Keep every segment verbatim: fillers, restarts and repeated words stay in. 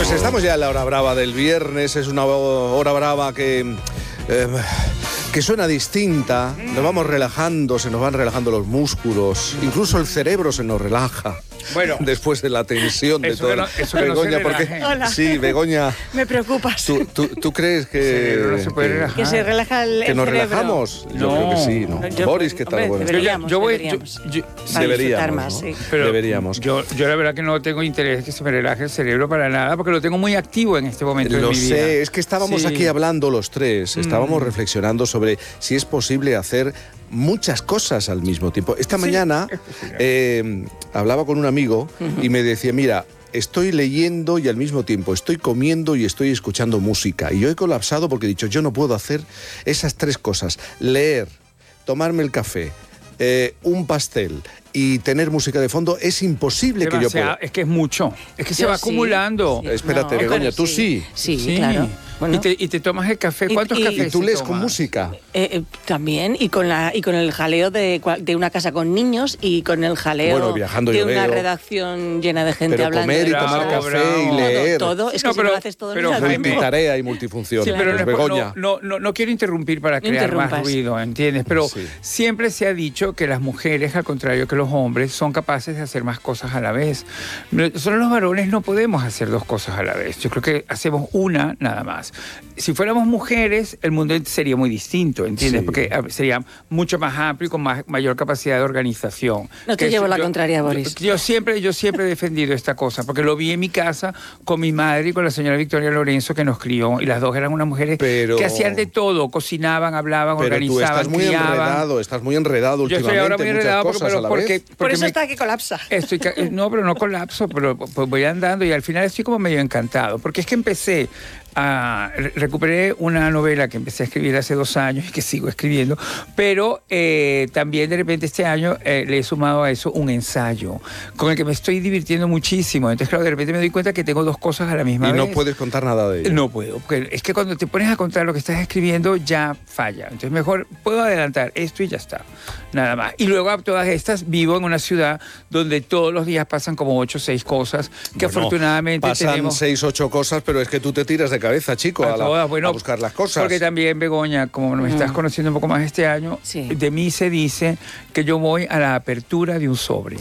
Pues estamos ya en la hora brava del viernes, es una hora brava que, eh, que suena distinta, nos vamos relajando, se nos van relajando los músculos, incluso el cerebro se nos relaja. Bueno, después de la tensión de todo. No, eso que Begoña, no porque Hola. sí, Begoña. Me preocupas. ¿Tú, tú, tú crees que no se puede que, relajar? Que se relaja el, que el nos cerebro. relajamos? Yo No. creo que sí, ¿no? Yo- Boris, ¿qué tal? hombre, Buenas deberíamos, Yo voy- deberíamos. yo- yo- Para deberíamos, disfrutar más, ¿no? sí. Pero Deberíamos. Yo, yo la verdad que no tengo interés que se me relaje el cerebro para nada, porque lo tengo muy activo en este momento de Lo mi vida. sé, es que estábamos Sí. aquí hablando los tres, estábamos Mm. reflexionando sobre si es posible hacer muchas cosas al mismo tiempo. Esta Sí, mañana es posible. eh, hablaba con un amigo y me decía, mira, estoy leyendo y al mismo tiempo estoy comiendo y estoy escuchando música. Y yo he colapsado porque he dicho, yo no puedo hacer esas tres cosas. Leer, tomarme el café, eh, un pastel y tener música de fondo, es imposible que yo Demasiado, pueda. es que es mucho. Es que se Yo va sí, acumulando. sí. Espérate, No, Begoña, pero tú sí. Sí, claro. Bueno, y, te, y te tomas el café. Y- ¿Cuántos y- cafés Y tú te lees con tomas? música. eh, eh, también, y con la y con el jaleo de, cua- de una casa con niños y con el jaleo Bueno, viajando de yo una veo. redacción llena de gente Pero hablando. comer y de tomar cosas. café y Bravo. leer. Todo, todo, es que No, si pero- no lo haces todo pero el día, Jaime- Multitarea y multifunción. Sí, pero Pues no, es por- Begoña. no, no, no quiero interrumpir para No crear más interrumpas. ruido, ¿entiendes? Pero Sí. siempre se ha dicho que las mujeres, al contrario que los hombres, son capaces de hacer más cosas a la vez. Nosotros los varones no podemos hacer dos cosas a la vez. Yo creo que hacemos una nada más. Si fuéramos mujeres, el mundo sería muy distinto, ¿entiendes? Sí. Porque ah, sería mucho más amplio y con más, mayor capacidad de organización. No te Que llevo si- la yo- contraria, yo- Boris. Yo, siempre, yo siempre he defendido esta cosa, porque lo vi en mi casa con mi madre y con la señora Victoria Lorenzo, que nos crió, y las dos eran unas mujeres Pero- que hacían de todo, cocinaban, hablaban, Pero tú organizaban, estás muy criaban. enredado, estás muy enredado Yo últimamente. estoy ahora muy muchas enredado porque, cosas pero a la porque, vez. Por porque eso me- está que colapsa. Estoy, ca- no, pero no colapso, pero pues voy andando y al final estoy como medio encantado, porque es que empecé a... re- recuperé una novela que empecé a escribir hace dos años y que sigo escribiendo, pero eh, también de repente este año eh, le he sumado a eso un ensayo con el que me estoy divirtiendo muchísimo. Entonces, claro, de repente me doy cuenta que tengo dos cosas a la misma Y vez. no puedes contar nada de ello. No puedo, porque es que cuando te pones a contar lo que estás escribiendo ya falla. Entonces mejor puedo adelantar esto y ya está, nada más. Y luego a todas estas vivo en una ciudad donde todos los días pasan como ocho o seis cosas que Bueno, afortunadamente pasan tenemos... seis, ocho cosas, pero es que tú te tiras de cabeza, chico, a, a la- todas, bueno, a buscar las cosas. Porque también, Begoña, como me estás conociendo un poco más este año, Sí. de mí se dice que yo voy a la apertura de un sobre.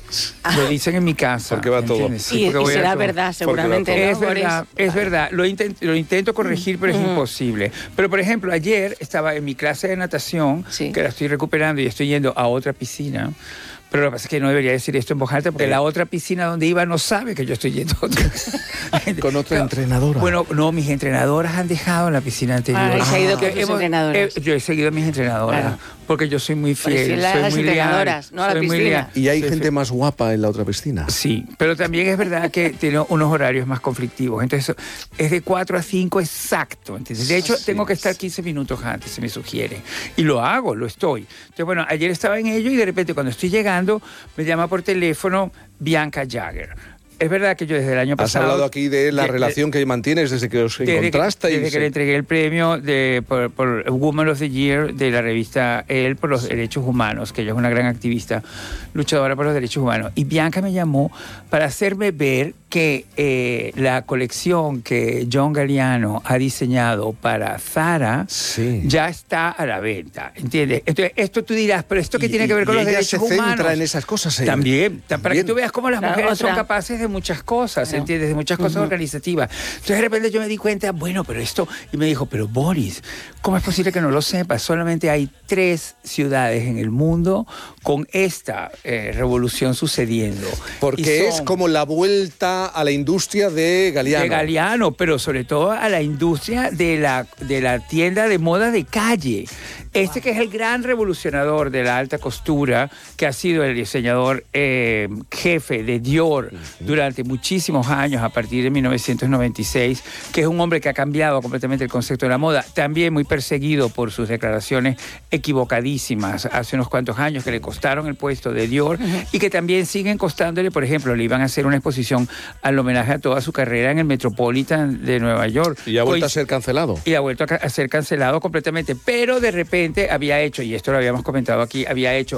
Lo dicen en mi casa. Porque va todo. ¿entiendes? Sí, y porque y voy a será todo. verdad, seguramente. todo. ¿no, Es verdad, Boris? es verdad. Lo, intent- lo intento corregir, pero es imposible. Pero, por ejemplo, ayer estaba en mi clase de natación, Sí. que la estoy recuperando y estoy yendo a otra piscina. Pero lo que pasa es que no debería decir esto en voz alta, porque Eh. la otra piscina donde iba no sabe que yo estoy yendo a otra. Con otra entrenadora. Bueno, no, mis entrenadoras han dejado la piscina anterior. Ah, y se ha ido con Que sus entrenadoras. eh, yo he seguido a mis entrenadoras, Claro. porque yo soy muy Pues fiel, sí, la- soy las muy entrenadoras, leal, no a la soy muy piscina. leal. Y hay Soy gente fiel. más guapa en la otra piscina. Sí, pero también es verdad que tiene unos horarios más conflictivos. Entonces, es de cuatro a cinco exacto. ¿Entiendes? De hecho, Sí. tengo que estar quince minutos antes, se me sugiere. Y lo hago, lo estoy. Entonces, bueno, ayer estaba en ello y de repente cuando estoy llegando, me llama por teléfono Bianca Jagger. Es verdad que yo desde el año Has pasado... hablado aquí de la de- de- relación que mantienes desde que os desde que, encontrasteis. desde que le entregué el premio de, por, por Woman of the Year de la revista Elle por los derechos humanos, que ella es una gran activista, luchadora por los derechos humanos. Y Bianca me llamó para hacerme ver que eh, la colección que John Galliano ha diseñado para Zara Sí. ya está a la venta, ¿entiendes? Entonces, esto tú dirás, pero ¿esto qué Y- tiene que ver y con los ella derechos se centra humanos? en esas cosas, ¿eh? También, ta- para que Bien. tú veas cómo las Claro, mujeres son otra. capaces de muchas cosas, Claro. ¿entiendes? De muchas cosas organizativas. Entonces de repente yo me di cuenta, bueno, pero esto... Y me dijo, pero Boris, ¿cómo es posible que no lo sepas? Solamente hay tres ciudades en el mundo con esta eh, revolución sucediendo. Porque Y es son como la vuelta a la industria de Galeano. de Galeano, pero sobre todo a la industria de la, de la tienda de moda de calle. Este que es el gran revolucionador de la alta costura, que ha sido el diseñador eh, jefe de Dior durante muchísimos años, a partir de mil novecientos noventa y seis, que es un hombre que ha cambiado completamente el concepto de la moda, también muy perseguido por sus declaraciones equivocadísimas hace unos cuantos años que le costaron el puesto de Dior y que también siguen costándole. Por ejemplo, le iban a hacer una exposición al homenaje a toda su carrera en el Metropolitan de Nueva York. Y ha vuelto Coinc- a ser cancelado. y ha vuelto a, ca- a ser cancelado completamente, pero de repente había hecho, y esto lo habíamos comentado aquí, había hecho